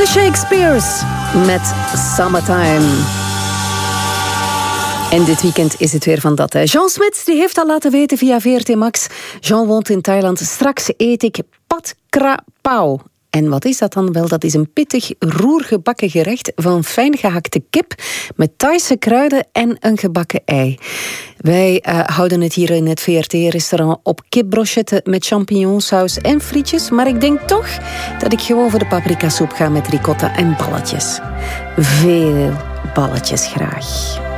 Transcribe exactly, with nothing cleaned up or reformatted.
Shakespeare's met Summertime. En dit weekend is het weer van dat. Hè. Jean Smits die heeft al laten weten via V R T Max. Jean woont in Thailand. Straks eet ik Pat Kra Pao. En wat is dat dan? Wel, dat is een pittig roergebakken gerecht van fijn gehakte kip met Thaise kruiden en een gebakken ei. Wij uh, houden het hier in het V R T-restaurant op kipbrochetten met champignonsaus en frietjes. Maar ik denk toch dat ik gewoon voor de paprikasoep ga met ricotta en balletjes. Veel balletjes graag.